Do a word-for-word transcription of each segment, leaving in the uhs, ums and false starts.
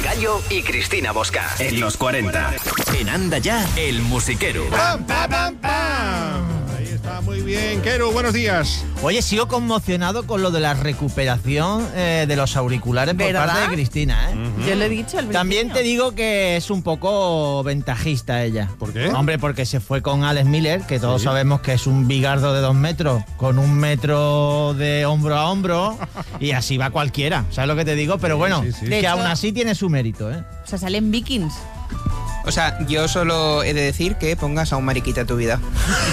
Gallo y Cristina Bosca. En los cuarenta. En Anda Ya, el musiquero. ¡Pam, pam, pam, pam! Ahí está, muy bien. Keru, buenos días. Oye, sigo conmocionado con lo de la recuperación eh, de los auriculares por ¿verdad? parte de Cristina, ¿eh? Uh-huh. Yo le he dicho al También te digo que es un poco ventajista ella. ¿Por qué? Hombre, porque se fue con Alex Miller, que todos Sí. sabemos que es un bigardo de dos metros, con un metro de hombro a hombro, y así va cualquiera, ¿sabes lo que te digo? Pero bueno, sí, sí. que De hecho- aún así tiene su mérito, ¿eh? O sea, salen Vikings. O sea, yo solo he de decir que pongas a un mariquita a tu vida.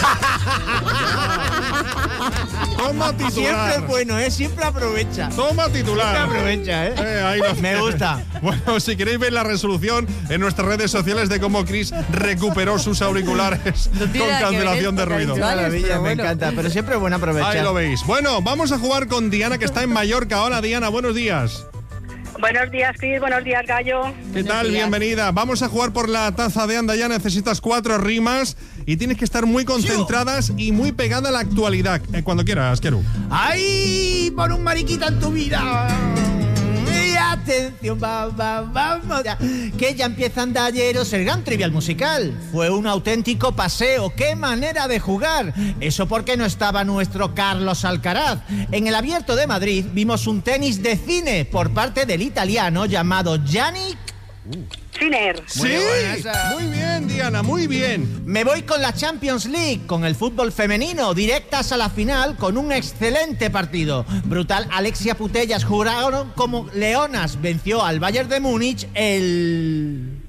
Toma titular. Siempre es bueno, ¿eh? Siempre aprovecha. Toma titular. Siempre aprovecha, ¿eh? Eh, ahí lo Me tienes. gusta. Bueno, si queréis ver la resolución en nuestras redes sociales de cómo Chris recuperó sus auriculares No tiene con nada que cancelación de ver, ruido. total. Vale, Maravilla, pero me bueno. encanta, pero siempre es bueno aprovechar. Ahí lo veis. Bueno, vamos a jugar con Diana, que está en Mallorca. Hola, Diana, buenos días. Buenos días, Cris. Buenos días, Gallo. ¿Qué tal? días. Bienvenida. Vamos a jugar por la taza de Anda Ya. Necesitas cuatro rimas y tienes que estar muy concentradas y muy pegada a la actualidad. Eh, cuando quieras, Keru. ¡Ay! Pon un mariquita en tu vida. Y atención, va, va, vamos ya. Que ya empieza Andalleros, el gran trivial musical. Fue un auténtico paseo. ¡Qué manera de jugar! Eso porque no estaba nuestro Carlos Alcaraz. En el Abierto de Madrid vimos un tenis de cine por parte del italiano llamado Yannick. Sinner. Sí, buena esa. muy bien, Diana, muy bien. Me voy con la Champions League, con el fútbol femenino, directas a la final con un excelente partido. Brutal, Alexia Putellas jugaron como leonas, venció al Bayern de Múnich el...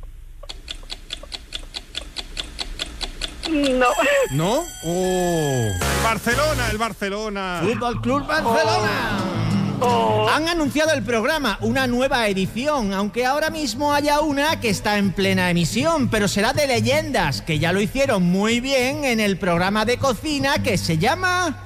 No. ¿No? Oh. Barcelona, el Barcelona. Fútbol Club Barcelona. Oh. Han anunciado el programa, una nueva edición, aunque ahora mismo haya una que está en plena emisión, pero será de leyendas, que ya lo hicieron muy bien en el programa de cocina que se llama...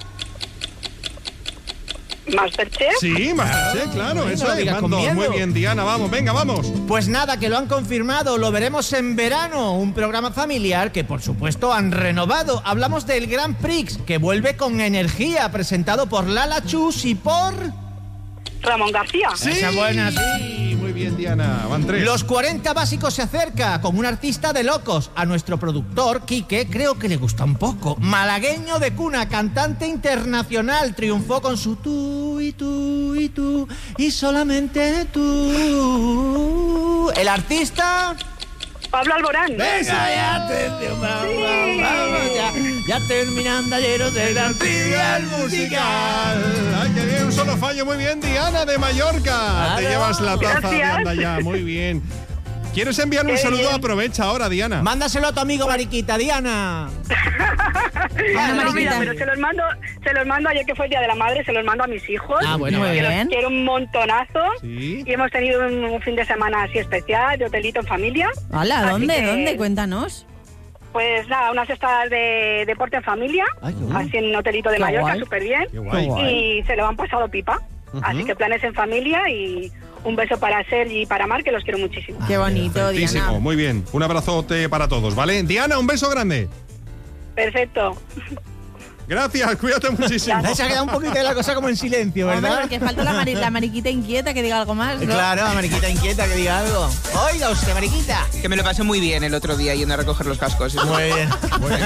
Masterchef. Sí, Masterchef, claro, no eso lo es. digas con Mando. miedo. Muy bien, Diana, vamos, venga, vamos. Pues nada, que lo han confirmado, lo veremos en verano, un programa familiar que por supuesto han renovado. Hablamos del Grand Prix, que vuelve con energía, presentado por Lala Chus y por... Ramón García. Sí, Esa buena, sí. muy bien, Diana, van tres. Los cuarenta básicos se acerca con un artista de locos. A nuestro productor, Quique, creo que le gusta un poco. Malagueño de cuna, cantante internacional, triunfó con su tú y tú y tú y solamente tú. El artista... Pablo Alborán. Venga, ya, atención, vamos, vamos, vamos, ya, ya terminando ayeros del gran trivial musical. Ay, qué bien, un solo fallo, muy bien, Diana de Mallorca. Claro. Te llevas la taza de Gracias. Anda Ya, muy bien. ¿Quieres enviar un Qué saludo? bien. Aprovecha ahora, Diana. Mándaselo a tu amigo Mariquita, Diana. Ana No, Mariquita. mira, pero se los mando, se los mando ayer que fue el Día de la Madre, se los mando a mis hijos. Ah, bueno, Muy que bueno. bien. los quiero un montonazo. Sí. Y hemos tenido un, un fin de semana así especial, de hotelito en familia. Hola, Así ¿dónde? que, ¿Dónde? Cuéntanos. Pues nada, unas estadas de deporte en familia, Ay, qué bueno. así en un hotelito de Qué Mallorca, guay. súper bien. Qué guay. Y se lo han pasado pipa. Así que planes en familia y un beso para Sergi y para Mar, que los quiero muchísimo. Qué bonito, Perfectísimo, Diana. muy bien. Un abrazote para todos, ¿vale? Diana, un beso grande. Perfecto. Gracias, cuídate muchísimo. Se ha quedado un poquito de la cosa como en silencio, Hombre, ¿verdad? porque falta la, mari- la mariquita inquieta que diga algo más, ¿no? Claro, la Mariquita inquieta que diga algo. Oiga usted, Mariquita. Que me lo pasé muy bien el otro día yendo a recoger los cascos. Muy bien.